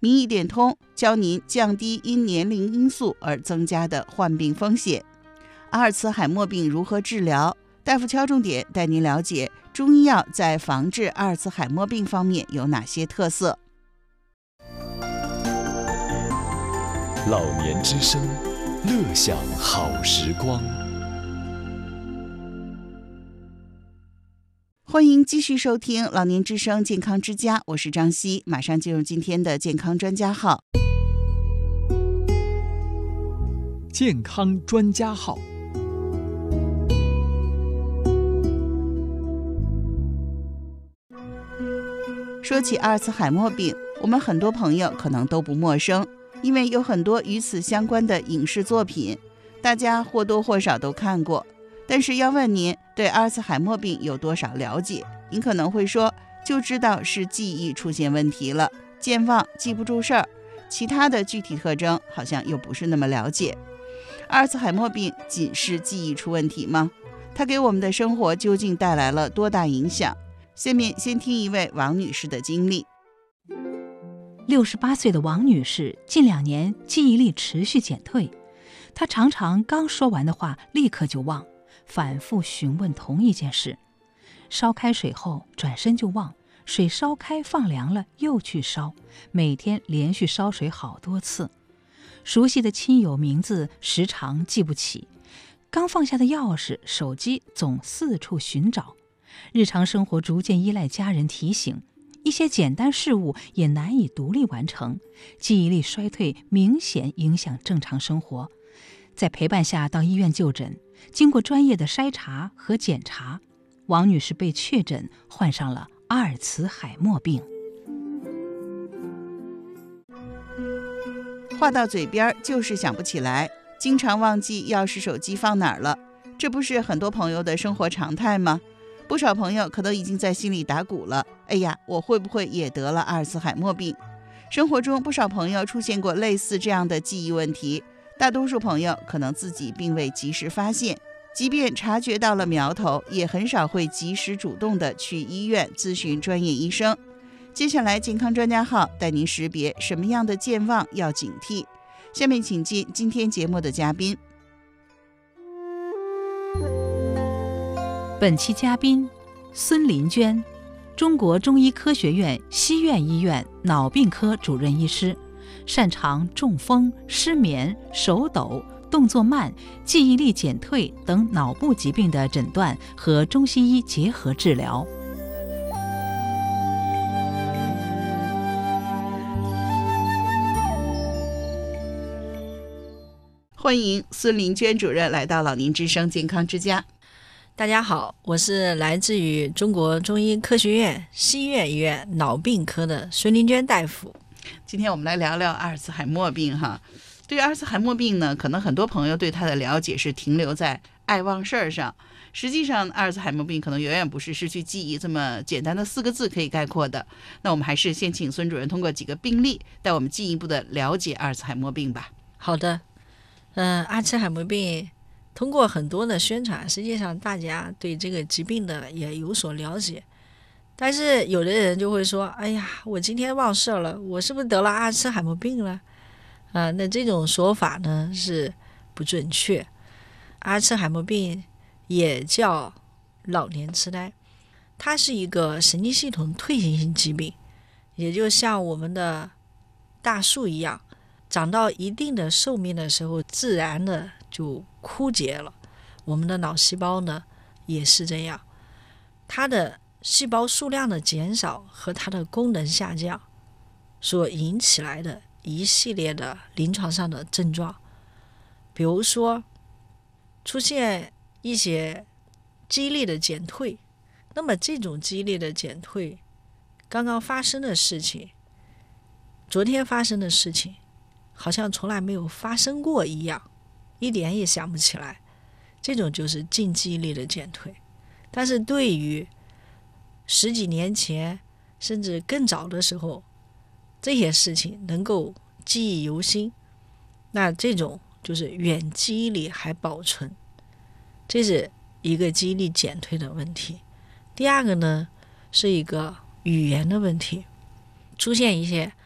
民意点通教您降低因年龄因素而增加的患病风险。阿尔茨海默病如何治疗？大夫敲重点带您了解中医药在防治阿尔茨海默病方面有哪些特色。 老年之声，乐享好时光。 欢迎继续收听老年之声健康之家，我是张希，马上进入今天的健康专家号。 健康专家号。 说起阿尔茨海默病，我们很多朋友可能都不陌生，因为有很多与此相关的影视作品，大家或多或少都看过。但是要问您对阿尔茨海默病有多少了解，您可能会说就知道是记忆出现问题了，健忘记不住事儿，其他的具体特征好像又不是那么了解。阿尔茨海默病仅是记忆出问题吗？它给我们的生活究竟带来了多大影响？下面先听一位王女士的经历。 68岁的王女士近2年记忆力持续减退，她常常刚说完的话立刻就忘，反复询问同一件事，烧开水后转身就忘，水烧开放凉了又去烧，每天连续烧水好多次，熟悉的亲友名字时常记不起，刚放下的钥匙手机总四处寻找，日常生活逐渐依赖家人提醒，一些简单事务也难以独立完成，记忆力衰退明显影响正常生活。在陪伴下到医院就诊，经过专业的筛查和检查，王女士被确诊患上了阿尔茨海默病。 话到嘴边就是想不起来，经常忘记钥匙手机放哪儿了，这不是很多朋友的生活常态吗？不少朋友可能已经在心里打鼓了，哎呀，我会不会也得了阿尔茨海默病？生活中不少朋友出现过类似这样的记忆问题，大多数朋友可能自己并未及时发现，即便察觉到了苗头，也很少会及时主动的去医院咨询专业医生。接下来健康专家号带您识别什么样的健忘要警惕。下面请进今天节目的嘉宾。 本期嘉宾孙林娟，中国中医科学院西苑医院脑病科主任医师，擅长中风、失眠、手抖、动作慢、记忆力减退等脑部疾病的诊断和中西医结合治疗。 欢迎孙林娟主任来到老年之声健康之家。 大家好，我是来自于中国中医科学院西苑医院脑病科的孙林娟大夫。 今天我们来聊聊阿尔茨海默病哈。对于阿尔茨海默病呢，可能很多朋友对它的了解是停留在爱忘事儿上，实际上阿尔茨海默病可能远远不是失去记忆这么简单的4个字可以概括的。那我们还是先请孙主任通过几个病例带我们进一步的了解阿尔茨海默病吧。 好的，阿尔茨海默病通过很多的宣传，实际上大家对这个疾病的也有所了解，但是有的人就会说，哎呀，我今天忘事了，我是不是得了阿尔茨海默病了？那这种说法呢是不准确。阿尔茨海默病也叫老年痴呆，它是一个神经系统退行性疾病，也就像我们的大树一样，长到一定的寿命的时候自然的就枯竭了。我们的脑细胞呢也是这样，它的细胞数量的减少和它的功能下降所引起来的一系列的临床上的症状，比如说出现一些记忆力的减退，那么这种记忆力的减退，刚刚发生的事情，昨天发生的事情好像从来没有发生过一样，一点也想不起来，这种就是近记忆力的减退。但是对于10几年前甚至更早的时候，这些事情能够记忆犹新，那这种就是远记忆力还保存，这是一个记忆力减退的问题。第二个呢，是一个语言的问题，出现一些